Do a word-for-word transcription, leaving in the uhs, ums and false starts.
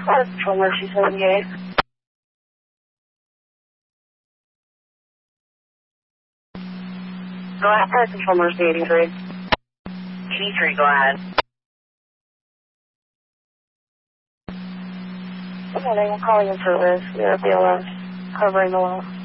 Flight Control Mercy seventy-eight. Go ahead, Flight Control Mercy eighty-three. eighty-three, go ahead. Good morning, I'm calling in service. We are B L S, covering the loss.